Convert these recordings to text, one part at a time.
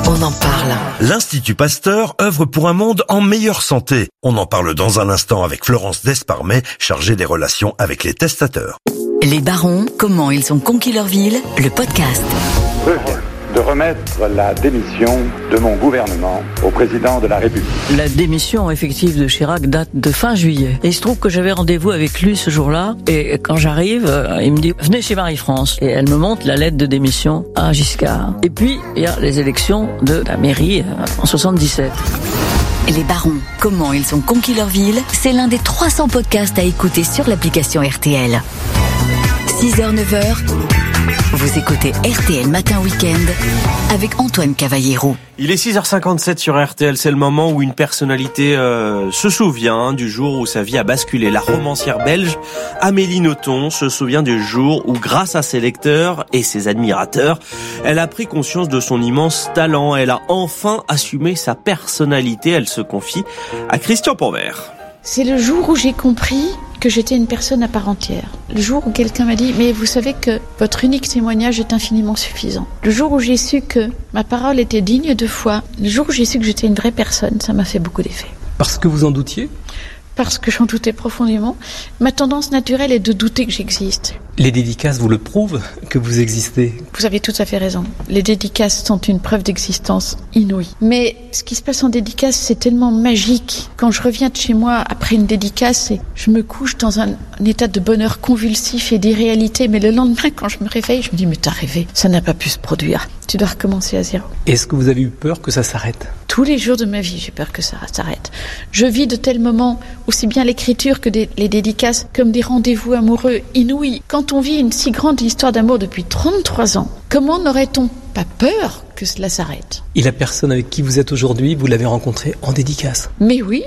on en parle. L'Institut Pasteur œuvre pour un monde en meilleure santé. On en parle dans un instant avec Florence Desparmet, chargée des relations avec les testateurs. Les barons, comment ils ont conquis leur ville, le podcast. Je viens de remettre la démission de mon gouvernement au président de la République. La démission effective de Chirac date de fin juillet. Et il se trouve que j'avais rendez-vous avec lui ce jour-là. Et quand j'arrive, il me dit « Venez chez Marie-France ». Et elle me montre la lettre de démission à Giscard. Et puis, il y a les élections de la mairie en 77. Les barons, comment ils ont conquis leur ville, c'est l'un des 300 podcasts à écouter sur l'application RTL. 6h, 9h, vous écoutez RTL Matin Week-end avec Antoine Cavallero. Il est 6h57 sur RTL, c'est le moment où une personnalité se souvient du jour où sa vie a basculé. La romancière belge Amélie Nothomb se souvient du jour où, grâce à ses lecteurs et ses admirateurs, elle a pris conscience de son immense talent. Elle a enfin assumé sa personnalité. Elle se confie à Christian Panvert. C'est le jour où j'ai compris que j'étais une personne à part entière. Le jour où quelqu'un m'a dit « Mais vous savez que votre unique témoignage est infiniment suffisant ». Le jour où j'ai su que ma parole était digne de foi, le jour où j'ai su que j'étais une vraie personne, ça m'a fait beaucoup d'effet. Parce que vous en doutiez ? Parce que j'en doutais profondément. Ma tendance naturelle est de douter que j'existe. Les dédicaces vous le prouvent que vous existez. Vous avez tout à fait raison. Les dédicaces sont une preuve d'existence inouïe. Mais ce qui se passe en dédicace, c'est tellement magique. Quand je reviens de chez moi après une dédicace, je me couche dans un état de bonheur convulsif et d'irréalité. Mais le lendemain, quand je me réveille, je me dis « Mais t'as rêvé, ça n'a pas pu se produire. Tu dois recommencer à zéro. » Est-ce que vous avez eu peur que ça s'arrête ? Tous les jours de ma vie, j'ai peur que ça s'arrête. Je vis de tels moments, aussi bien l'écriture que les dédicaces, comme des rendez-vous amoureux inouïs. Quand on vit une si grande histoire d'amour depuis 33 ans, comment n'aurait-on pas peur que cela s'arrête ? Et la personne avec qui vous êtes aujourd'hui, vous l'avez rencontrée en dédicace ? Mais oui,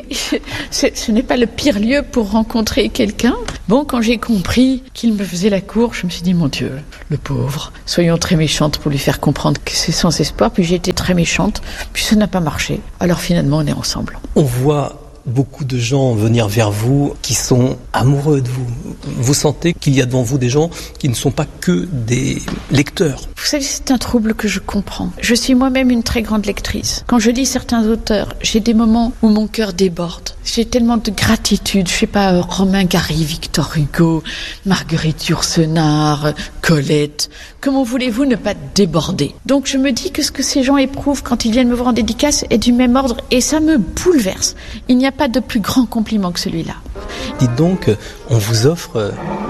ce n'est pas le pire lieu pour rencontrer quelqu'un. Bon, quand j'ai compris qu'il me faisait la cour, je me suis dit, mon Dieu, le pauvre. Soyons très méchantes pour lui faire comprendre que c'est sans espoir. Puis j'ai été très méchante, puis ça n'a pas marché. Alors finalement, on est ensemble. On voit beaucoup de gens venir vers vous qui sont amoureux de vous. Vous sentez qu'il y a devant vous des gens qui ne sont pas que des lecteurs. Vous savez, c'est un trouble que je comprends. Je suis moi-même une très grande lectrice. Quand je lis certains auteurs, j'ai des moments où mon cœur déborde. J'ai tellement de gratitude. Je sais pas, Romain Gary, Victor Hugo, Marguerite Yourcenar, Colette. Comment voulez-vous ne pas déborder ? Donc je me dis que ce que ces gens éprouvent quand ils viennent me voir en dédicace est du même ordre et ça me bouleverse. Il n'y a pas de plus grand compliment que celui-là. Dites donc, on vous offre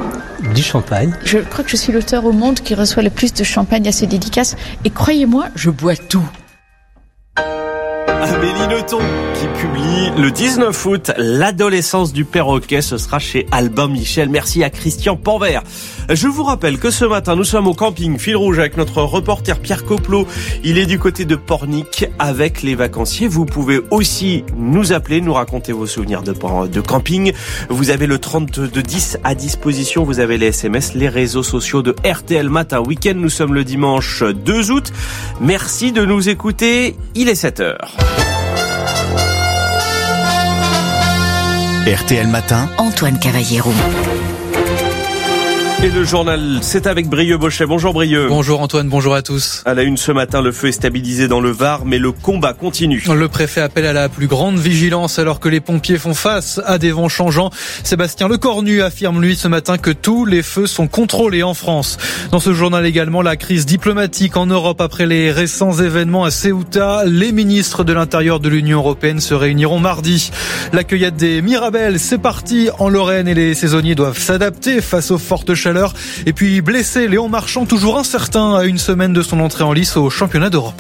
du champagne. Je crois que je suis l'auteur au monde qui reçoit le plus de champagne à ses dédicaces. Et croyez-moi, je bois tout. Amélie Nothomb qui publie le 19 août L'adolescence du perroquet. Ce sera chez Albin Michel. Merci à Christian Panvert. Je vous rappelle que ce matin, nous sommes au camping Fil Rouge avec notre reporter Pierre Coplot. Il est du côté de Pornic avec les vacanciers. Vous pouvez aussi nous appeler, nous raconter vos souvenirs de camping. Vous avez le 3210 à disposition. Vous avez les SMS, les réseaux sociaux de RTL Matin Week-end. Nous sommes le dimanche 2 août. Merci de nous écouter. Il est 7h. RTL Matin, Antoine Cavallero. Et le journal, c'est avec Brieux Bochet. Bonjour Brieux. Bonjour Antoine, bonjour à tous. À la une ce matin, le feu est stabilisé dans le Var, mais le combat continue. Le préfet appelle à la plus grande vigilance alors que les pompiers font face à des vents changeants. Sébastien Lecornu affirme lui ce matin que tous les feux sont contrôlés en France. Dans ce journal également, la crise diplomatique en Europe après les récents événements à Ceuta. Les ministres de l'Intérieur de l'Union européenne se réuniront mardi. La cueillette des Mirabelles, c'est parti en Lorraine et les saisonniers doivent s'adapter face aux fortes chaleurs. Et puis blessé, Léon Marchand, toujours incertain à une semaine de son entrée en lice au championnat d'Europe.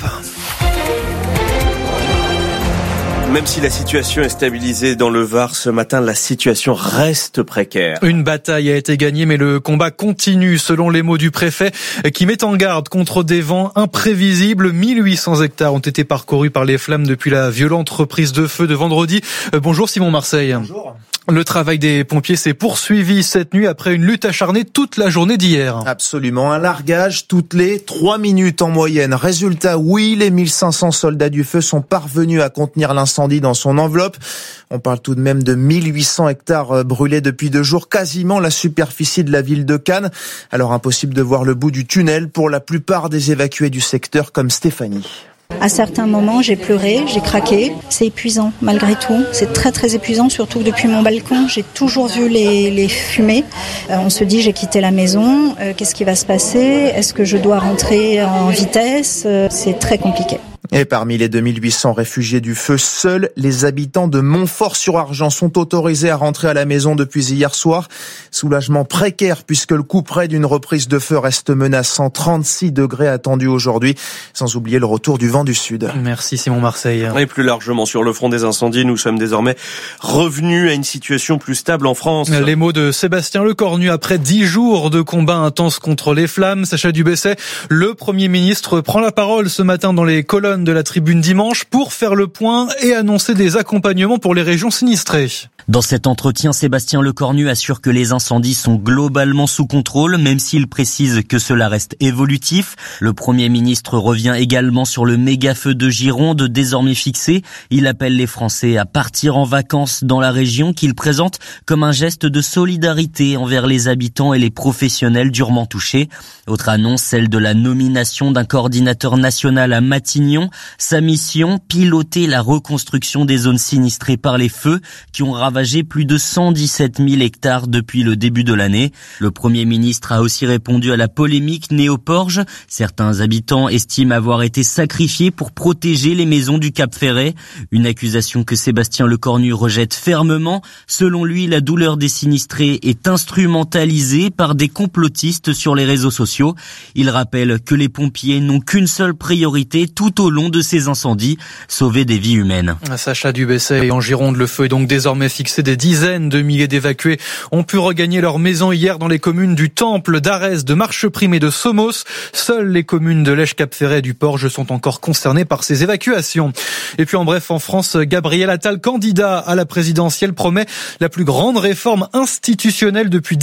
Même si la situation est stabilisée dans le Var ce matin, la situation reste précaire. Une bataille a été gagnée, mais le combat continue, selon les mots du préfet, qui met en garde contre des vents imprévisibles. 1800 hectares ont été parcourus par les flammes depuis la violente reprise de feu de vendredi. Bonjour Simon Marseille. Bonjour. Le travail des pompiers s'est poursuivi cette nuit après une lutte acharnée toute la journée d'hier. Absolument, un largage toutes les 3 minutes en moyenne. Résultat, oui, les 1500 soldats du feu sont parvenus à contenir l'incendie dans son enveloppe. On parle tout de même de 1800 hectares brûlés depuis 2 jours, quasiment la superficie de la ville de Cannes. Alors impossible de voir le bout du tunnel pour la plupart des évacués du secteur comme Stéphanie. À certains moments, j'ai pleuré, j'ai craqué. C'est épuisant, malgré tout. C'est très très épuisant, surtout que depuis mon balcon, j'ai toujours vu les fumées. On se dit, j'ai quitté la maison, qu'est-ce qui va se passer ? Est-ce que je dois rentrer en vitesse ? C'est très compliqué. Et parmi les 2800 réfugiés du feu, seuls les habitants de Montfort-sur-Argent sont autorisés à rentrer à la maison depuis hier soir. Soulagement précaire puisque le couperet d'une reprise de feu reste menaçant. 36 degrés attendus aujourd'hui, sans oublier le retour du vent du sud. Merci Simon Marseille. Et plus largement sur le front des incendies, nous sommes désormais revenus à une situation plus stable en France. Les mots de Sébastien Lecornu après 10 jours de combat intense contre les flammes. Sacha Dubesset, le Premier ministre, prend la parole ce matin dans les colonnes de la Tribune dimanche pour faire le point et annoncer des accompagnements pour les régions sinistrées. Dans cet entretien, Sébastien Lecornu assure que les incendies sont globalement sous contrôle, même s'il précise que cela reste évolutif. Le Premier ministre revient également sur le méga-feu de Gironde, désormais fixé. Il appelle les Français à partir en vacances dans la région, qu'il présente comme un geste de solidarité envers les habitants et les professionnels durement touchés. Autre annonce, celle de la nomination d'un coordinateur national à Matignon. Sa mission, piloter la reconstruction des zones sinistrées par les feux qui ont ravagé plus de 117 000 hectares depuis le début de l'année. Le Premier ministre a aussi répondu à la polémique née au Porge. Certains habitants estiment avoir été sacrifiés pour protéger les maisons du Cap Ferret. Une accusation que Sébastien Lecornu rejette fermement. Selon lui, la douleur des sinistrés est instrumentalisée par des complotistes sur les réseaux sociaux. Il rappelle que les pompiers n'ont qu'une seule priorité tout au long de ces incendies, sauver des vies humaines. Sacha Dubesset, et en Gironde, le feu est donc désormais fixé. Des dizaines de milliers d'évacués ont pu regagner leur maison hier dans les communes du Temple, d'Arès, de Marcheprime et de Somos. Seules les communes de Lèche-Cap-Ferret et du Porge sont encore concernées par ces évacuations. Et puis en bref, en France, Gabriel Attal, candidat à la présidentielle, promet la plus grande réforme institutionnelle depuis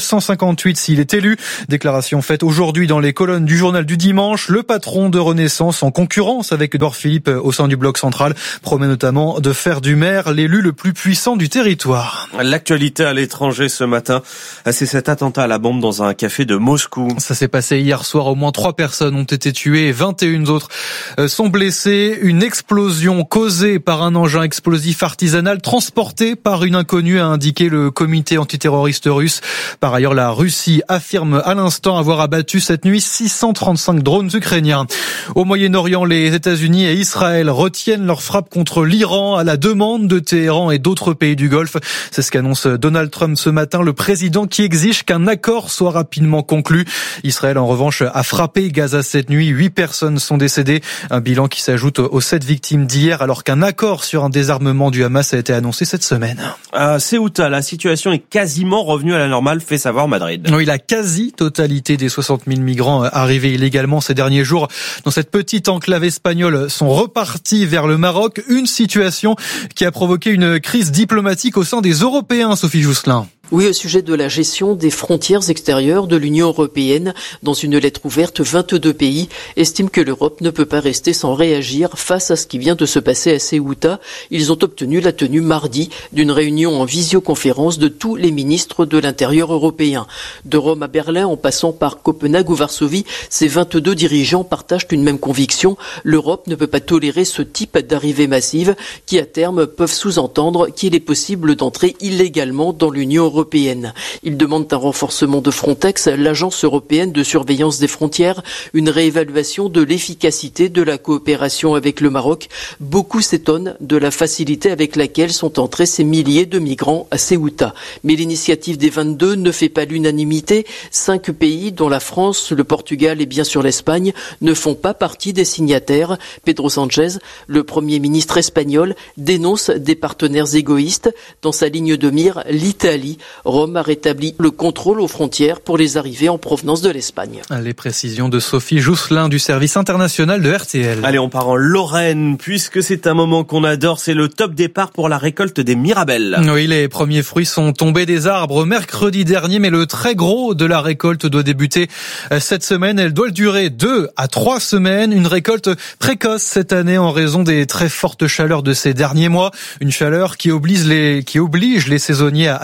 1958 s'il est élu. Déclaration faite aujourd'hui dans les colonnes du journal du dimanche. Le patron de Renaissance, en concurrence avec Édouard Philippe au sein du bloc central, promet notamment de faire du maire l'élu le plus puissant du territoire. L'actualité à l'étranger ce matin, c'est cet attentat à la bombe dans un café de Moscou. Ça s'est passé hier soir. Au moins 3 personnes ont été tuées et 21 autres sont blessées. Une explosion causée par un engin explosif artisanal transporté par une inconnue, a indiqué le comité antiterroriste russe. Par ailleurs, la Russie affirme à l'instant avoir abattu cette nuit 635 drones ukrainiens. Au Moyen-Orient, les États-Unis et Israël retiennent leur frappe contre l'Iran à la demande de Téhéran et d'autres pays du Golfe. C'est ce qu'annonce Donald Trump ce matin, le président qui exige qu'un accord soit rapidement conclu. Israël, en revanche, a frappé Gaza cette nuit. 8 personnes sont décédées. Un bilan qui s'ajoute aux 7 victimes d'hier, alors qu'un accord sur un désarmement du Hamas a été annoncé cette semaine. À Ceuta, la situation est quasiment revenue à la normale, fait savoir Madrid. Oui, la quasi-totalité des 60 000 migrants arrivés illégalement ces derniers jours dans cette petite enclave espagnole sont repartis vers le Maroc. Une situation qui a provoqué une crise diplomatique au sein des Européens, Sophie Jousselin. Oui, au sujet de la gestion des frontières extérieures de l'Union européenne, dans une lettre ouverte, 22 pays estiment que l'Europe ne peut pas rester sans réagir face à ce qui vient de se passer à Ceuta. Ils ont obtenu la tenue mardi d'une réunion en visioconférence de tous les ministres de l'Intérieur européen. De Rome à Berlin, en passant par Copenhague ou Varsovie, ces 22 dirigeants partagent une même conviction. L'Europe ne peut pas tolérer ce type d'arrivée massive qui, à terme, peuvent sous-entendre qu'il est possible d'entrer illégalement dans l'Union européenne. Ils demandent un renforcement de Frontex, l'agence européenne de surveillance des frontières, une réévaluation de l'efficacité de la coopération avec le Maroc. Beaucoup s'étonnent de la facilité avec laquelle sont entrés ces milliers de migrants à Ceuta. Mais l'initiative des 22 ne fait pas l'unanimité. 5 pays, dont la France, le Portugal et bien sûr l'Espagne, ne font pas partie des signataires. Pedro Sánchez, le Premier ministre espagnol, dénonce des partenaires égoïstes. Dans sa ligne de mire, l'Italie. Rome a rétabli le contrôle aux frontières pour les arrivées en provenance de l'Espagne. Les précisions de Sophie Jousselin du service international de RTL. Allez, on part en Lorraine, puisque c'est un moment qu'on adore, c'est le top départ pour la récolte des mirabelles. Oui, les premiers fruits sont tombés des arbres mercredi dernier, mais le très gros de la récolte doit débuter cette semaine. Elle doit durer 2 à 3 semaines. Une récolte précoce cette année en raison des très fortes chaleurs de ces derniers mois. Une chaleur qui oblige les saisonniers à se lever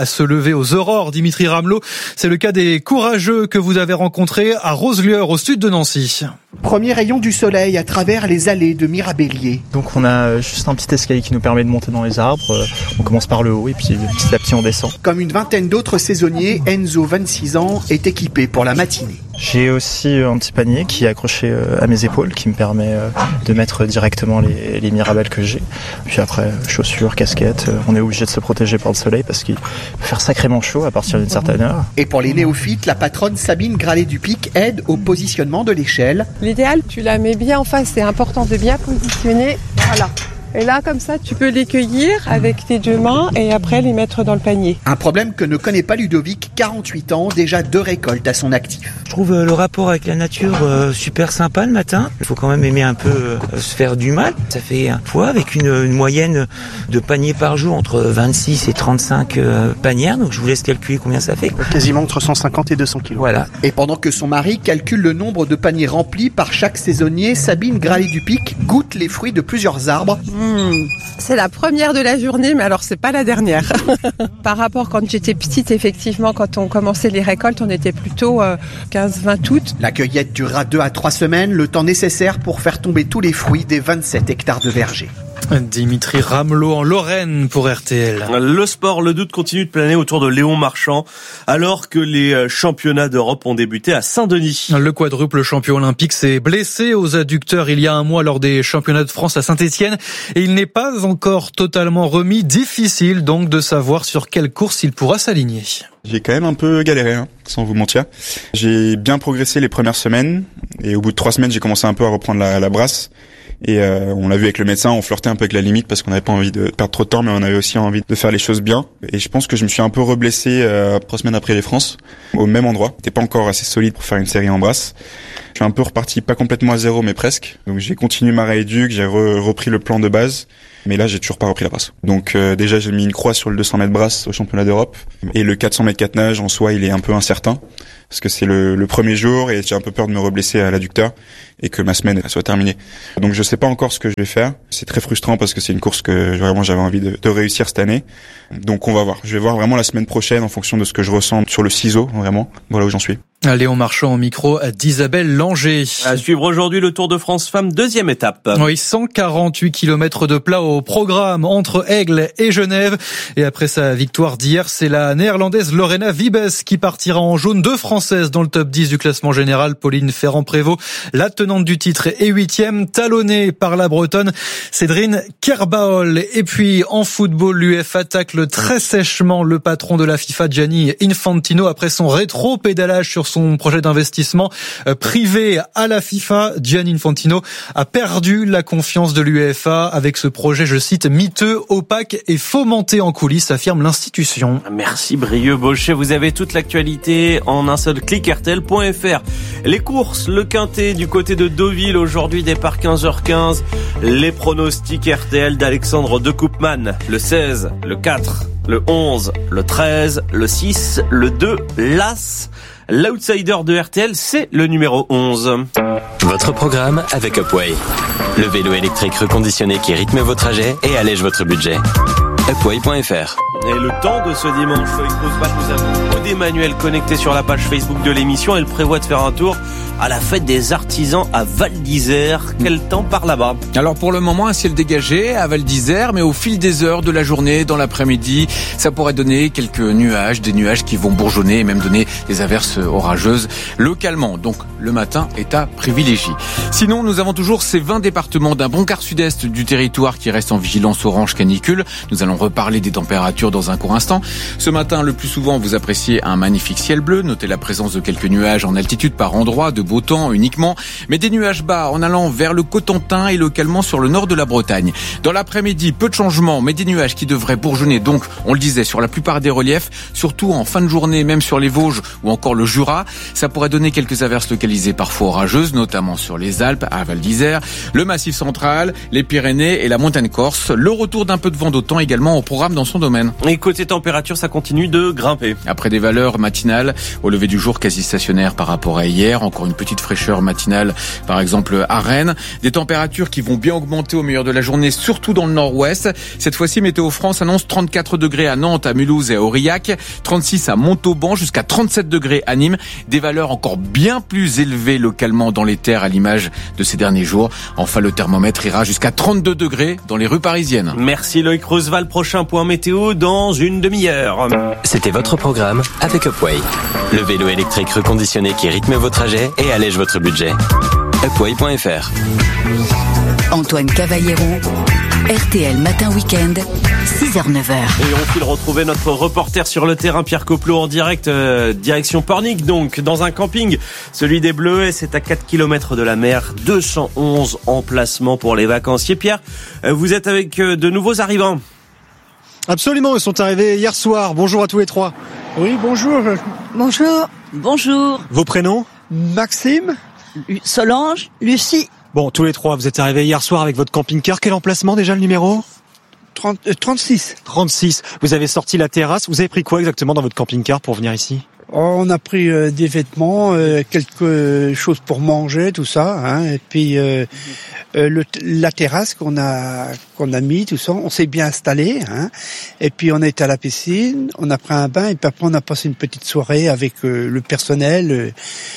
lever aux aurores. Dimitri Ramelot, c'est le cas des courageux que vous avez rencontrés à Roselieur, au sud de Nancy. Premier rayon du soleil à travers les allées de Mirabellier. Donc on a juste un petit escalier qui nous permet de monter dans les arbres. On commence par le haut et puis petit à petit on descend. Comme une vingtaine d'autres saisonniers, Enzo, 26 ans, est équipé pour la matinée. J'ai aussi un petit panier qui est accroché à mes épaules qui me permet de mettre directement les mirabelles que j'ai. Puis après, chaussures, casquettes, on est obligé de se protéger par le soleil parce qu'il peut faire sacrément chaud à partir d'une certaine heure. Et pour les néophytes, la patronne Sabine Gralet-Dupic aide au positionnement de l'échelle. L'idéal, tu la mets bien en face, c'est important de bien positionner, voilà. Et là, comme ça, tu peux les cueillir avec tes 2 mains et après les mettre dans le panier. Un problème que ne connaît pas Ludovic, 48 ans, déjà 2 récoltes à son actif. Je trouve le rapport avec la nature super sympa le matin. Il faut quand même aimer un peu se faire du mal. Ça fait un poids avec une moyenne de paniers par jour entre 26 et 35 panières. Donc je vous laisse calculer combien ça fait. Quasiment entre 150 et 200 kilos. Voilà. Et pendant que son mari calcule le nombre de paniers remplis par chaque saisonnier, Sabine Gralet-Dupic goûte les fruits de plusieurs arbres. C'est la première de la journée, mais alors c'est pas la dernière. Par rapport quand j'étais petite, effectivement, quand on commençait les récoltes, on était plutôt 15-20 août. La cueillette durera 2 à 3 semaines, le temps nécessaire pour faire tomber tous les fruits des 27 hectares de verger. Dimitri Ramelot en Lorraine pour RTL. Le sport, le doute continue de planer autour de Léon Marchand alors que les championnats d'Europe ont débuté à Saint-Denis. Le quadruple champion olympique s'est blessé aux adducteurs il y a un mois lors des championnats de France à Saint-Étienne et il n'est pas encore totalement remis. Difficile donc de savoir sur quelle course il pourra s'aligner. J'ai quand même un peu galéré, sans vous mentir. J'ai bien progressé les premières semaines et au bout de 3 semaines, j'ai commencé un peu à reprendre la brasse. Et on l'a vu avec le médecin, on flirtait un peu avec la limite parce qu'on n'avait pas envie de perdre trop de temps, mais on avait aussi envie de faire les choses bien. Et je pense que je me suis un peu reblessé 3 semaines après les France, au même endroit. J'étais pas encore assez solide pour faire une série en brasse. Je suis un peu reparti, pas complètement à zéro, mais presque. Donc j'ai continué ma rééduque, j'ai repris le plan de base. Mais là, j'ai toujours pas repris la brasse. Donc déjà, j'ai mis une croix sur le 200 mètres brasse au championnat d'Europe. Et le 400 mètres 4 nage, en soi, il est un peu incertain. Parce que c'est le premier jour et j'ai un peu peur de me reblesser à l'adducteur et que ma semaine soit terminée. Donc je sais pas encore ce que je vais faire. C'est très frustrant parce que c'est une course que vraiment j'avais envie de réussir cette année. Donc on va voir. Je vais voir vraiment la semaine prochaine en fonction de ce que je ressens sur le ciseau, vraiment. Voilà où j'en suis. Léon Marchand au micro d'Isabelle Langer. À suivre aujourd'hui le Tour de France Femmes, 2e étape. Oui, 148 km de plat au programme entre Aigle et Genève. Et après sa victoire d'hier, c'est la néerlandaise Lorena Wiebes qui partira en jaune. 2 Françaises dans le top 10 du classement général. Pauline Ferrand-Prévot, la tenante du titre, est 8e, talonnée par la Bretonne Cédrine Kerbaol. Et puis en football, l'UEFA tacle très sèchement le patron de la FIFA, Gianni Infantino, après son rétro-pédalage sur son projet d'investissement privé à la FIFA. Gianni Infantino a perdu la confiance de l'UEFA avec ce projet, je cite, miteux, opaque et fomenté en coulisses, affirme l'institution. Merci Brieux-Baucher, vous avez toute l'actualité en un seul clic, RTL.fr. Les courses, le quintet du côté de Deauville, aujourd'hui départ 15h15. Les pronostics RTL d'Alexandre de Koopman, le 16, le 4, le 11, le 13, le 6, le 2, l'As. L'outsider de RTL, c'est le numéro 11. Votre programme avec Upway. Le vélo électrique reconditionné qui rythme vos trajets et allège votre budget. Upway.fr. Et le temps de ce dimanche, Loïc Rosbach, nous avons beaucoup d'Emmanuel connecté sur la page Facebook de l'émission. Elle prévoit de faire un tour à la fête des artisans à Val d'Isère. Quel temps par là-bas? Alors pour le moment, un ciel dégagé à Val d'Isère, mais au fil des heures de la journée, dans l'après-midi, ça pourrait donner quelques nuages, des nuages qui vont bourgeonner et même donner des averses orageuses localement. Donc le matin est à privilégier. Sinon, nous avons toujours ces 20 départements d'un bon quart sud-est du territoire qui restent en vigilance orange canicule. Nous allons reparler des températures dans un court instant. Ce matin, le plus souvent, vous appréciez un magnifique ciel bleu. Notez la présence de quelques nuages en altitude par endroit, de beau temps uniquement, mais des nuages bas en allant vers le Cotentin et localement sur le nord de la Bretagne. Dans l'après-midi, peu de changements, mais des nuages qui devraient bourgeonner, donc, on le disait, sur la plupart des reliefs, surtout en fin de journée, même sur les Vosges ou encore le Jura. Ça pourrait donner quelques averses localisées parfois orageuses, notamment sur les Alpes, à Val d'Isère, le Massif central, les Pyrénées et la montagne corse. Le retour d'un peu de vent d'automne également au programme dans son domaine. Et côté température, ça continue de grimper. Après des valeurs matinales, au lever du jour quasi stationnaires par rapport à hier, encore une petite fraîcheur matinale, par exemple à Rennes. Des températures qui vont bien augmenter au meilleur de la journée, surtout dans le nord-ouest. Cette fois-ci, Météo France annonce 34 degrés à Nantes, à Mulhouse et à Aurillac, 36 à Montauban, jusqu'à 37 degrés à Nîmes. Des valeurs encore bien plus élevées localement dans les terres à l'image de ces derniers jours. Enfin, le thermomètre ira jusqu'à 32 degrés dans les rues parisiennes. Merci Loïc Roosevelt. Prochain point météo dans une demi-heure. C'était votre programme avec Upway. Le vélo électrique reconditionné qui rythme vos trajets et allège votre budget. Upway.fr. Antoine Cavallero, RTL Matin Week-end, 6h-9h. Et on file retrouver notre reporter sur le terrain, Pierre Coplot, en direct, direction Pornic, donc, dans un camping. Celui des Bleuets, c'est à 4 km de la mer, 211 emplacements pour les vacanciers. Pierre, vous êtes avec de nouveaux arrivants. Absolument, ils sont arrivés hier soir. Bonjour à tous les trois. Oui, bonjour. Bonjour. Bonjour. Vos prénoms ? Maxime, Solange, Lucie. Bon, tous les trois, vous êtes arrivés hier soir avec votre camping-car. Quel emplacement déjà, le numéro ? 36. 36. Vous avez sorti la terrasse. Vous avez pris quoi exactement dans votre camping-car pour venir ici ? On a pris des vêtements, quelque chose pour manger, tout ça, hein, et puis la terrasse qu'on a mis, tout ça, on s'est bien installé, hein, et puis on est à la piscine, on a pris un bain, et puis après on a passé une petite soirée avec le personnel.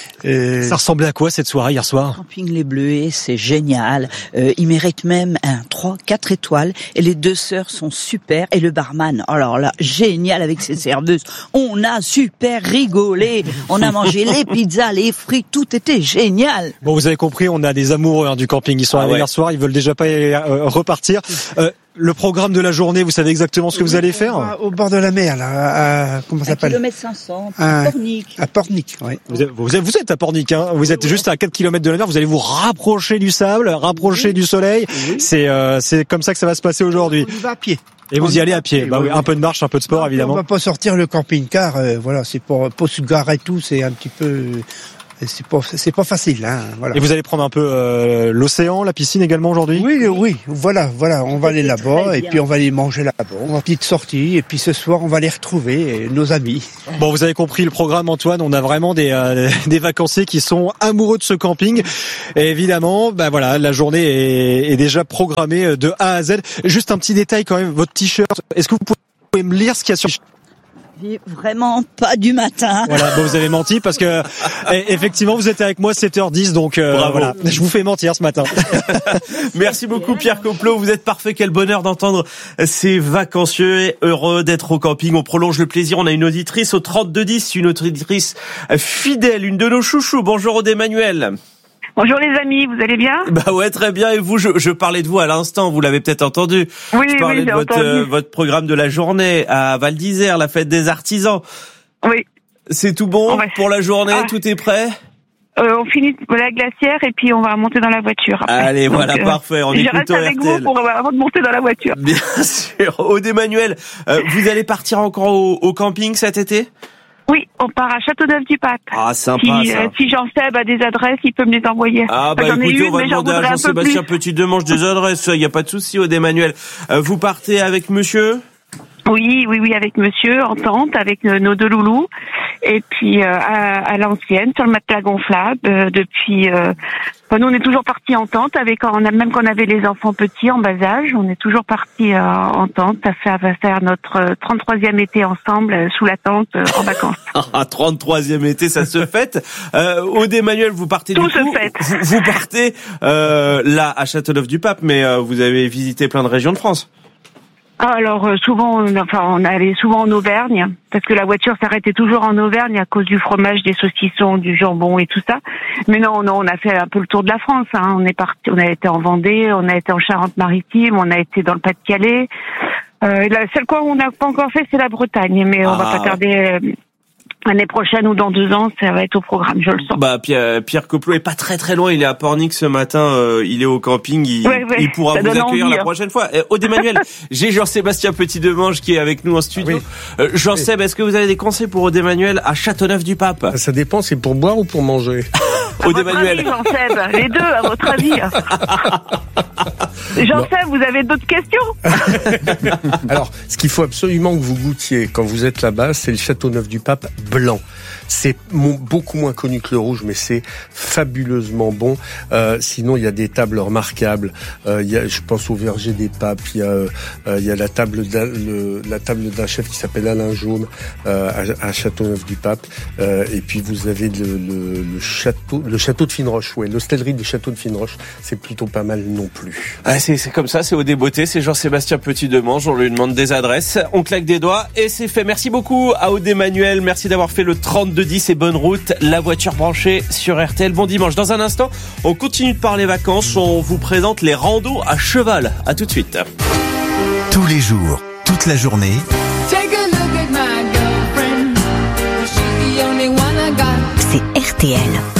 Ça ressemblait à quoi cette soirée hier soir ? Camping Les Bleuets, c'est génial. Ils méritent même un 3-4 étoiles. Et les deux sœurs sont super. Et le barman, alors là, génial avec ses serveuses. On a super rigolé. On a mangé les pizzas, les frites, tout était génial. Bon, vous avez compris, on a des amoureux du camping. Ils sont arrivés hier soir, ils veulent déjà pas repartir. Le programme de la journée, vous savez exactement ce que vous allez faire ? Au bord de la mer, là, comment ça s'appelle ? 1,5 km, à Pornic. À Pornic, oui. Vous êtes à Pornic, hein. Vous êtes juste à 4 km de la mer, vous allez vous rapprocher du sable, rapprocher du soleil. Oui. C'est comme ça que ça va se passer aujourd'hui. On y va à pied. Et vous y allez à pied. Bah oui, un peu de marche, un peu de sport, évidemment. On va pas sortir le camping-car, voilà, c'est pour se garer et tout, c'est un petit peu... C'est pas facile, hein, voilà. Et vous allez prendre un peu l'océan, la piscine également aujourd'hui ? Oui, voilà, on va aller là-bas et puis on va aller manger là-bas. On va une petite sortie et puis ce soir on va aller retrouver nos amis. Bon, vous avez compris le programme, Antoine. On a vraiment des vacanciers qui sont amoureux de ce camping. Et évidemment, bah voilà, la journée est déjà programmée de A à Z. Juste un petit détail quand même, votre t-shirt. Est-ce que vous pouvez me lire ce qu'il y a sur Vraiment pas du matin. Voilà, bon, vous avez menti parce que effectivement vous êtes avec moi 7h10, donc voilà, je vous fais mentir ce matin. Merci beaucoup Pierre Coplot, vous êtes parfait, quel bonheur d'entendre ces vacancieux heureux d'être au camping. On prolonge le plaisir, on a une auditrice au 3210, une auditrice fidèle, une de nos chouchous. Bonjour Aude Emmanuel. Bonjour les amis, vous allez bien ? Bah ouais, très bien. Et vous, je parlais de vous à l'instant, vous l'avez peut-être entendu. Oui, je parlais de entendu. votre programme de la journée à Val d'Isère, la fête des artisans. Oui. C'est tout bon pour la journée, tout est prêt ? On finit la glacière et puis on va monter dans la voiture. Après. Allez, donc, voilà, parfait. On je écoute reste avec RTL. vous avant de monter dans la voiture. Bien sûr. Aude Emmanuel, vous allez partir encore au camping cet été ? Oui, on part à Châteauneuf-du-Pape. Ah, sympa ça. Si Jean-Seb a des adresses, il peut me les envoyer. Ah bah écoutez, on va demander à Jean-Sébastien Petit de Manche des adresses, il n'y a pas de souci, Aude Emmanuel. Vous partez avec monsieur ? Oui, avec monsieur, en tente, avec nos deux loulous. Et puis à l'ancienne, sur le matelas gonflable, depuis... nous, on est toujours partis en tente, même quand on avait les enfants petits, en bas âge, on est toujours partis en tente. Ça va faire notre 33e été ensemble, sous la tente, en vacances. 33e été, ça se fête. Aude Emmanuel, vous partez Tout du coup, se fête. Vous partez là, à Châteauneuf-du-Pape, mais vous avez visité plein de régions de France. Alors souvent, on allait souvent en Auvergne parce que la voiture s'arrêtait toujours en Auvergne à cause du fromage, des saucissons, du jambon et tout ça. Mais non, on a fait un peu le tour de la France. Hein. On a été en Vendée, on a été en Charente-Maritime, on a été dans le Pas-de-Calais. La seule quoi on n'a pas encore fait, c'est la Bretagne, mais on va pas tarder. L'année prochaine ou dans 2 ans, ça va être au programme, je le sens. Bah Pierre Coplot est pas très loin, il est à Pornic ce matin, il est au camping, il pourra vous accueillir la prochaine fois. Aude Emmanuel, j'ai Jean-Sébastien Petit-Demange qui est avec nous en studio. Jean-Seb, est-ce que vous avez des conseils pour Aude Emmanuel à Châteauneuf-du-Pape ? Ça dépend, c'est pour boire ou pour manger. Aude Emmanuel. Jean-Seb, les deux, à votre avis. J'en sais, vous avez d'autres questions? Alors, ce qu'il faut absolument que vous goûtiez quand vous êtes là-bas, c'est le Châteauneuf-du-Pape blanc. C'est beaucoup moins connu que le rouge, mais c'est fabuleusement bon. Sinon, il y a des tables remarquables. Je pense au Verger des Papes. Il y a la table d'un chef qui s'appelle Alain Jaume à Châteauneuf-du-Pape. Et puis vous avez le château de Fineroche. Ouais, l'hostellerie du château de Fineroche, c'est plutôt pas mal non plus. Ah, c'est comme ça, c'est au débeauté. C'est Jean-Sébastien Petit-Demange. On lui demande des adresses, on claque des doigts et c'est fait. Merci beaucoup à Aude Emmanuel. Merci d'avoir fait le 3210 et bonne route. La voiture branchée sur RTL. Bon dimanche. Dans un instant, on continue de parler vacances. On vous présente les randos à cheval. À tout de suite. Tous les jours, toute la journée. C'est RTL.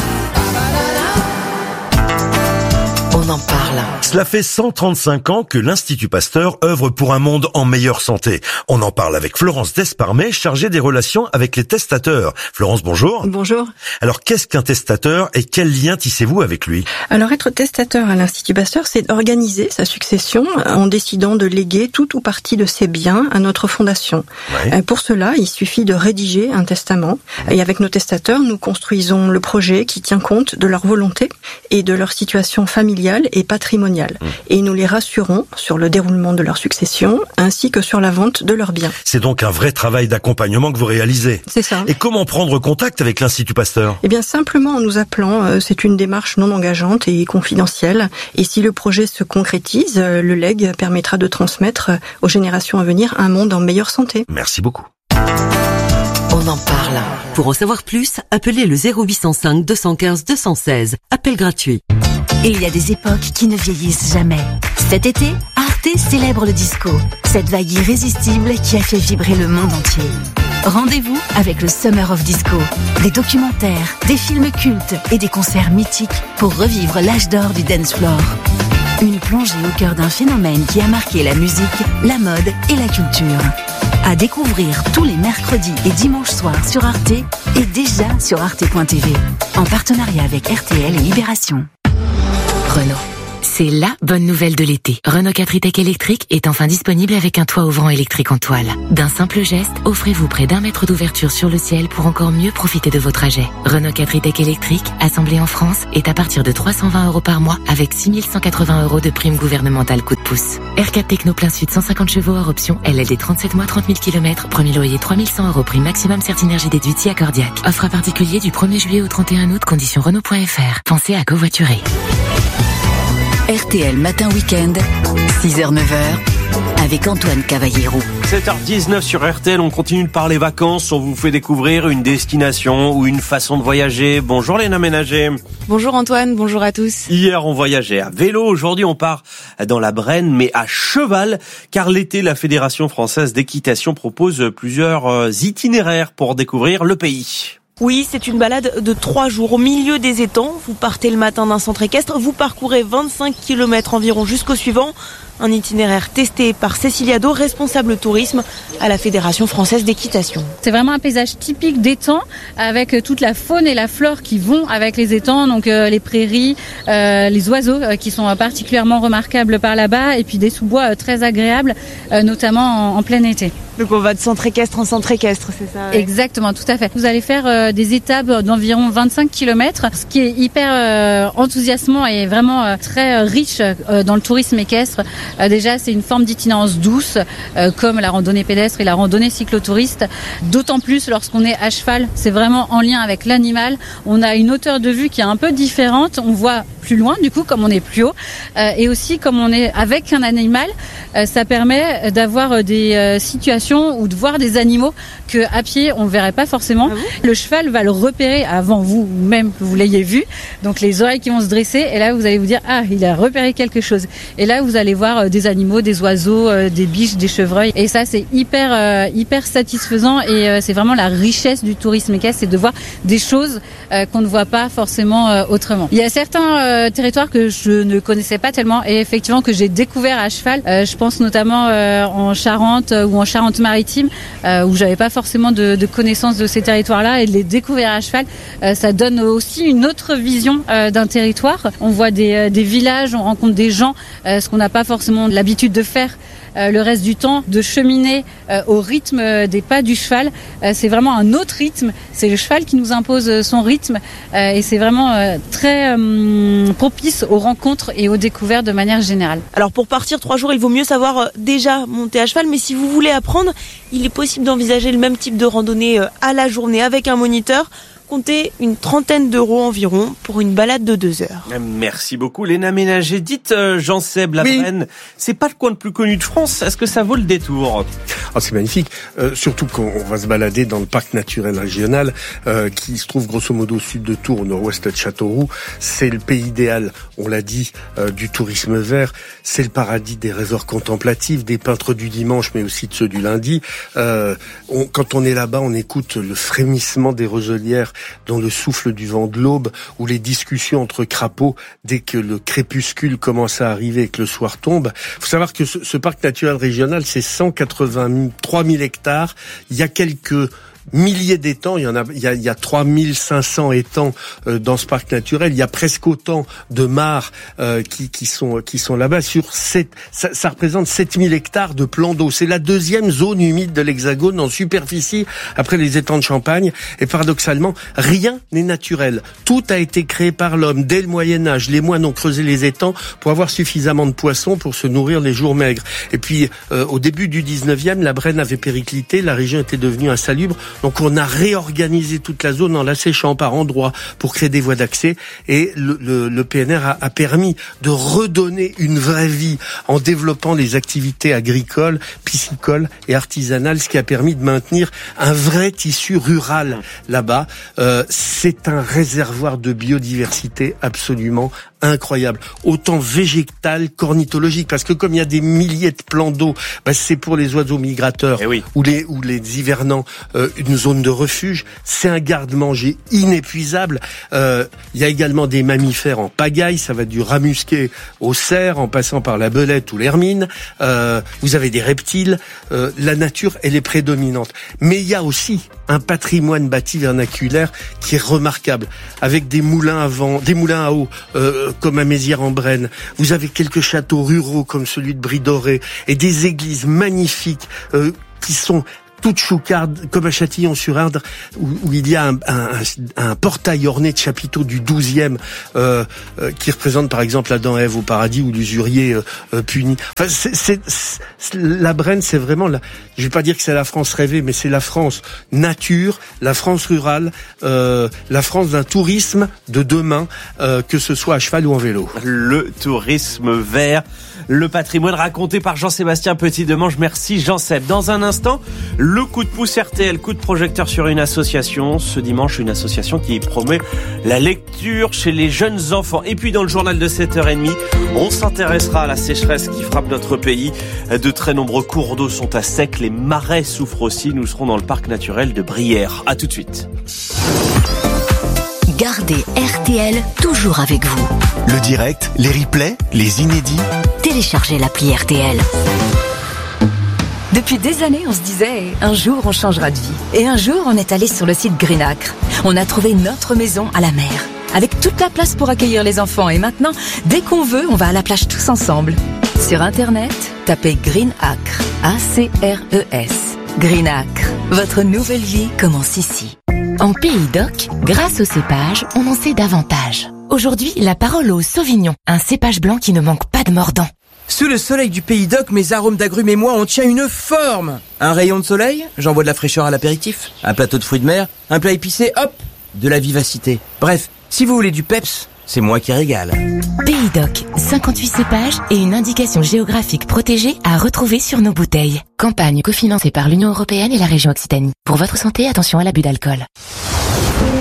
On en parle. Cela fait 135 ans que l'Institut Pasteur œuvre pour un monde en meilleure santé. On en parle avec Florence Desparmet, chargée des relations avec les testateurs. Florence, bonjour. Bonjour. Alors, qu'est-ce qu'un testateur et quel lien tissez-vous avec lui? Alors, être testateur à l'Institut Pasteur, c'est organiser sa succession en décidant de léguer tout ou partie de ses biens à notre fondation. Ouais. Pour cela, il suffit de rédiger un testament. Et avec nos testateurs, nous construisons le projet qui tient compte de leur volonté et de leur situation familiale et patrimoniale. Et nous les rassurons sur le déroulement de leur succession ainsi que sur la vente de leurs biens. C'est donc un vrai travail d'accompagnement que vous réalisez. C'est ça. Et comment prendre contact avec l'Institut Pasteur? Eh bien, simplement en nous appelant. C'est une démarche non engageante et confidentielle. Et si le projet se concrétise, le legs permettra de transmettre aux générations à venir un monde en meilleure santé. Merci beaucoup. On en parle. Pour en savoir plus, appelez le 0805 215 216. Appel gratuit. Et il y a des époques qui ne vieillissent jamais. Cet été, Arte célèbre le disco, cette vague irrésistible qui a fait vibrer le monde entier. Rendez-vous avec le Summer of Disco. Des documentaires, des films cultes et des concerts mythiques pour revivre l'âge d'or du dance floor. Une plongée au cœur d'un phénomène qui a marqué la musique, la mode et la culture. À découvrir tous les mercredis et dimanches soirs sur Arte et déjà sur arte.tv. En partenariat avec RTL et Libération. Renault. C'est la bonne nouvelle de l'été. Renault 4 e-Tech électrique est enfin disponible avec un toit ouvrant électrique en toile. D'un simple geste, offrez-vous près d'1 mètre d'ouverture sur le ciel pour encore mieux profiter de vos trajets. Renault 4 e-Tech électrique, assemblé en France, est à partir de 320 € par mois avec 6 180 € de prime gouvernementale coup de pouce. R4 Techno plein sud 150 chevaux hors option, LLD 37 mois 30 000 km, premier loyer 3 100 €, prime maximum Certinergie déduite si accordiaque. Offre à particulier du 1er juillet au 31 août, conditions Renault.fr. Pensez à covoiturer. RTL Matin Week-end, 6h-9h, avec Antoine Cavallero. 7h19 sur RTL, on continue de parler vacances, on vous fait découvrir une destination ou une façon de voyager. Bonjour Léna Ménager. Bonjour Antoine, bonjour à tous. Hier on voyageait à vélo, aujourd'hui on part dans la Brenne, mais à cheval, car l'été la Fédération Française d'Équitation propose plusieurs itinéraires pour découvrir le pays. Oui, c'est une balade de 3 jours au milieu des étangs. Vous partez le matin d'un centre équestre, vous parcourez 25 km environ jusqu'au suivant. Un itinéraire testé par Cécilia Do, responsable tourisme à la Fédération Française d'Équitation. C'est vraiment un paysage typique d'étang avec toute la faune et la flore qui vont avec les étangs, donc les prairies, les oiseaux qui sont particulièrement remarquables par là-bas et puis des sous-bois très agréables, notamment en plein été. Donc on va de centre équestre en centre équestre, c'est ça? Ouais. Exactement, tout à fait. Vous allez faire des étapes d'environ 25 km, ce qui est hyper enthousiasmant et vraiment très riche dans le tourisme équestre. Déjà, c'est une forme d'itinérance douce, comme la randonnée pédestre et la randonnée cyclotouriste. D'autant plus lorsqu'on est à cheval, c'est vraiment en lien avec l'animal. On a une hauteur de vue qui est un peu différente. On voit plus loin, du coup, comme on est plus haut. Et aussi, comme on est avec un animal, ça permet d'avoir des situations ou de voir des animaux que à pied, on ne verrait pas forcément. Ah bon? Le cheval va le repérer avant vous, même que vous l'ayez vu. Donc, les oreilles qui vont se dresser. Et là, vous allez vous dire, ah, il a repéré quelque chose. Et là, vous allez voir des animaux, des oiseaux, des biches, des chevreuils. Et ça, c'est hyper satisfaisant. Et c'est vraiment la richesse du tourisme équestre, c'est de voir des choses qu'on ne voit pas forcément autrement. Il y a certains territoire que je ne connaissais pas tellement et effectivement que j'ai découvert à cheval. Je pense notamment en Charente ou en Charente-Maritime où j'avais pas forcément de connaissance de ces territoires-là, et de les découvrir à cheval, ça donne aussi une autre vision d'un territoire. On voit des villages, on rencontre des gens, ce qu'on n'a pas forcément l'habitude de faire le reste du temps, de cheminer au rythme des pas du cheval. C'est vraiment un autre rythme, c'est le cheval qui nous impose son rythme et c'est vraiment très propice aux rencontres et aux découvertes de manière générale. Alors pour partir 3 jours, il vaut mieux savoir déjà monter à cheval, mais si vous voulez apprendre, il est possible d'envisager le même type de randonnée à la journée avec un moniteur. Comptez une 30aine d'euros environ pour une balade de 2 heures. Merci beaucoup Léna Ménager. Dites Jean-Seb, la Brenne, c'est pas le coin le plus connu de France. Est-ce que ça vaut le détour? C'est magnifique, surtout qu'on va se balader dans le parc naturel régional qui se trouve grosso modo au sud de Tours, au nord-ouest de Châteauroux. C'est le pays idéal, on l'a dit, du tourisme vert. C'est le paradis des rêveurs contemplatifs, des peintres du dimanche, mais aussi de ceux du lundi. Quand on est là-bas, on écoute le frémissement des roselières dans le souffle du vent de l'aube, ou les discussions entre crapauds dès que le crépuscule commence à arriver et que le soir tombe. Il faut savoir que ce parc naturel régional, c'est 183 000 hectares. Il y a quelques milliers d'étangs, il y a 3500 étangs dans ce parc naturel. Il y a presque autant de mares qui sont là-bas. Ça représente 7000 hectares de plans d'eau. C'est la deuxième zone humide de l'Hexagone en superficie après les étangs de Champagne. Et paradoxalement, rien n'est naturel. Tout a été créé par l'homme. Dès le Moyen-Âge, les moines ont creusé les étangs pour avoir suffisamment de poissons pour se nourrir les jours maigres. Et puis, au début du 19e, la Brenne avait périclité, la région était devenue insalubre. Donc on a réorganisé toute la zone en l'asséchant par endroits pour créer des voies d'accès, et le PNR a permis de redonner une vraie vie en développant les activités agricoles, piscicoles et artisanales, ce qui a permis de maintenir un vrai tissu rural là-bas. C'est un réservoir de biodiversité absolument incroyable, autant végétal qu'ornithologique, parce que comme il y a des milliers de plans d'eau, c'est pour les oiseaux migrateurs ou les hivernants une zone de refuge. C'est un garde-manger inépuisable. Il y a également des mammifères en pagaille, ça va du rat musqué au cerf, en passant par la belette ou l'hermine. Vous avez des reptiles. La nature, elle est prédominante. Mais il y a aussi un patrimoine bâti vernaculaire qui est remarquable, avec des moulins à eau comme à Mézières-en-Brenne. Vous avez quelques châteaux ruraux comme celui de Brie-Dorée et des églises magnifiques qui sont toute choucarde, comme à Châtillon-sur-Erdre, où il y a un portail orné de chapiteaux du 12e, qui représente par exemple Adam et Ève au paradis, ou l'usurier puni. Enfin, la Brenne, c'est vraiment je vais pas dire que c'est la France rêvée, mais c'est la France nature, la France rurale, la France d'un tourisme de demain, que ce soit à cheval ou en vélo. Le tourisme vert, le patrimoine raconté par Jean-Sébastien Petit-Demange. Merci Jean-Seb. Dans un instant, le coup de pouce RTL, coup de projecteur sur une association. Ce dimanche, une association qui promeut la lecture chez les jeunes enfants. Et puis dans le journal de 7h30, on s'intéressera à la sécheresse qui frappe notre pays. De très nombreux cours d'eau sont à sec, les marais souffrent aussi. Nous serons dans le parc naturel de Brière. À tout de suite. Gardez RTL toujours avec vous. Le direct, les replays, les inédits. Téléchargez l'appli RTL. Depuis des années, on se disait, un jour on changera de vie. Et un jour, on est allé sur le site Greenacre. On a trouvé notre maison à la mer, avec toute la place pour accueillir les enfants. Et maintenant, dès qu'on veut, on va à la plage tous ensemble. Sur Internet, tapez Greenacre, A-C-R-E-S. Greenacre, votre nouvelle vie commence ici. En Pays d'Oc, grâce au cépage, on en sait davantage. Aujourd'hui, la parole au Sauvignon, un cépage blanc qui ne manque pas de mordant. Sous le soleil du Pays d'Oc, mes arômes d'agrumes et moi, on tient une forme. Un rayon de soleil, j'envoie de la fraîcheur à l'apéritif. Un plateau de fruits de mer, un plat épicé, hop, de la vivacité. Bref, si vous voulez du peps, c'est moi qui régale. Pays d'Oc, 58 cépages et une indication géographique protégée à retrouver sur nos bouteilles. Campagne cofinancée par l'Union européenne et la région Occitanie. Pour votre santé, attention à l'abus d'alcool.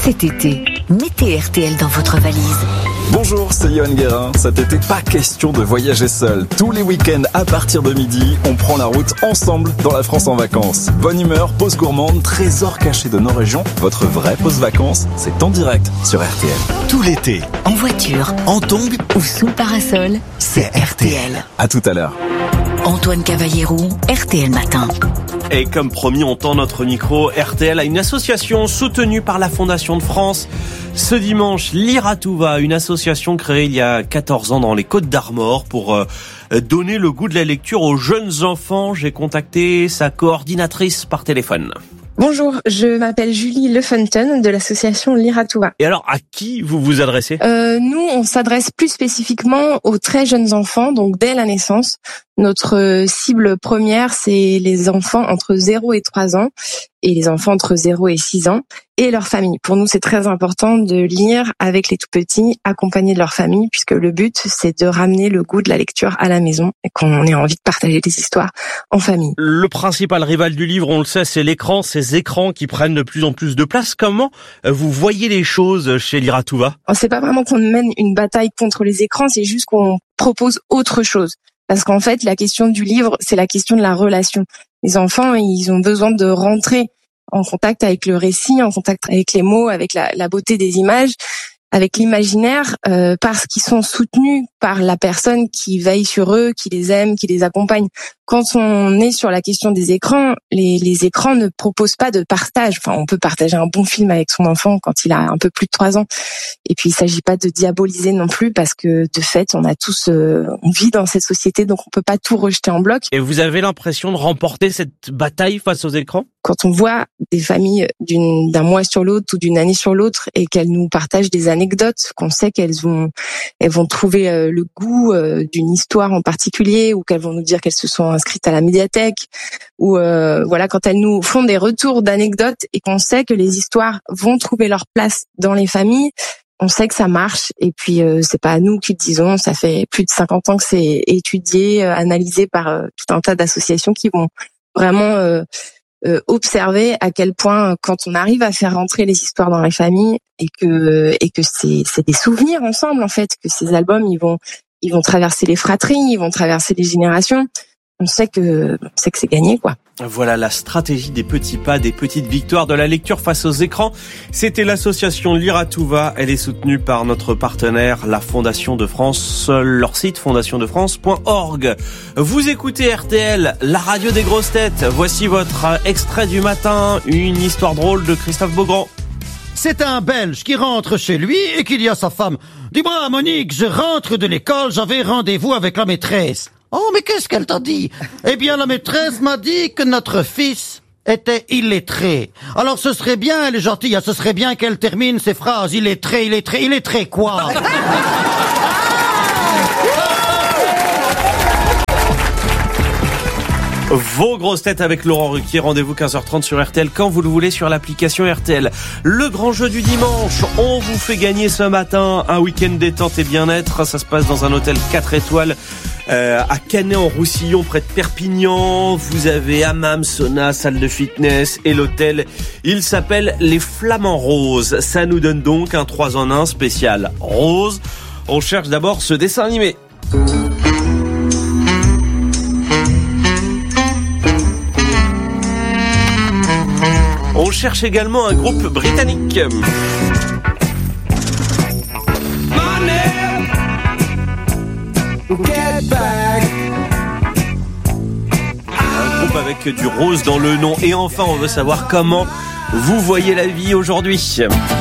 Cet été, mettez RTL dans votre valise. Bonjour, c'est Yoann Guérin. Cet été, pas question de voyager seul. Tous les week-ends, à partir de midi, on prend la route ensemble dans la France en vacances. Bonne humeur, pause gourmande, trésors cachés de nos régions. Votre vraie pause vacances, c'est en direct sur RTL. Tout l'été, En voiture, en tongs ou sous le parasol, c'est RTL. À tout à l'heure. Antoine Cavallero, RTL Matin. Et comme promis, on tend notre micro RTL à une association soutenue par la Fondation de France. Ce dimanche, Lire à tout va, une association créée il y a 14 ans dans les Côtes-d'Armor pour donner le goût de la lecture aux jeunes enfants. J'ai contacté sa coordinatrice par téléphone. Bonjour, je m'appelle Julie Lefontaine de l'association Lire à tout va. Et alors, à qui vous vous adressez ? Nous, on s'adresse plus spécifiquement aux très jeunes enfants, donc dès la naissance. Notre cible première, c'est les enfants entre 0 et 3 ans et les enfants entre 0 et 6 ans et leur famille. Pour nous, c'est très important de lire avec les tout-petits, accompagnés de leur famille, puisque le but, c'est de ramener le goût de la lecture à la maison et qu'on ait envie de partager des histoires en famille. Le principal rival du livre, on le sait, c'est l'écran, ces écrans qui prennent de plus en plus de place. Comment vous voyez les choses chez Lire à tout va ? C'est pas vraiment qu'on mène une bataille contre les écrans, c'est juste qu'on propose autre chose. Parce qu'en fait, la question du livre, c'est la question de la relation. Les enfants, ils ont besoin de rentrer en contact avec le récit, en contact avec les mots, avec la beauté des images, avec l'imaginaire, parce qu'ils sont soutenus par la personne qui veille sur eux, qui les aime, qui les accompagne. Quand on est sur la question des écrans, les écrans ne proposent pas de partage. Enfin, on peut partager un bon film avec son enfant quand il a un peu plus de 3 ans. Et puis, il s'agit pas de diaboliser non plus, parce que de fait, on a tous, on vit dans cette société, donc on peut pas tout rejeter en bloc. Et vous avez l'impression de remporter cette bataille face aux écrans ? Quand on voit des familles d'un mois sur l'autre ou d'une année sur l'autre et qu'elles nous partagent des anecdotes, qu'on sait qu'elles vont trouver le goût d'une histoire en particulier, ou qu'elles vont nous dire qu'elles se sont inscrites à la médiathèque, ou voilà, quand elles nous font des retours d'anecdotes et qu'on sait que les histoires vont trouver leur place dans les familles, on sait que ça marche. Et puis c'est pas à nous qui le disons, ça fait plus de 50 ans que c'est étudié, analysé par tout un tas d'associations qui vont vraiment observer à quel point, quand on arrive à faire rentrer les histoires dans les familles et que c'est des souvenirs ensemble, en fait, que ces albums ils vont traverser les fratries, ils vont traverser les générations. On sait que c'est gagné, quoi. Voilà la stratégie des petits pas, des petites victoires de la lecture face aux écrans. C'était l'association Lire à tout va. Elle est soutenue par notre partenaire, la Fondation de France. Leur site, fondationdefrance.org. Vous écoutez RTL, la radio des grosses têtes. Voici votre extrait du matin, une histoire drôle de Christophe Beaugrand. C'est un Belge qui rentre chez lui et qui dit à sa femme: dis-moi, Monique, je rentre de l'école, j'avais rendez-vous avec la maîtresse. Oh, mais qu'est-ce qu'elle t'a dit? Eh bien, la maîtresse m'a dit que notre fils était illettré. Alors, ce serait bien, elle est gentille, ce serait bien qu'elle termine ses phrases. Illettré quoi? Vos grosses têtes avec Laurent Ruquier. Rendez-vous 15h30 sur RTL quand vous le voulez sur l'application RTL. Le grand jeu du dimanche. On vous fait gagner ce matin un week-end détente et bien-être. Ça se passe dans un hôtel 4 étoiles à Canet-en-Roussillon près de Perpignan. Vous avez hammam, sauna, salle de fitness et l'hôtel, il s'appelle les Flamants Roses. Ça nous donne donc un 3 en 1 spécial rose. On cherche d'abord ce dessin animé. On cherche également un groupe britannique. Un groupe avec du rose dans le nom. Et enfin, on veut savoir comment vous voyez la vie aujourd'hui.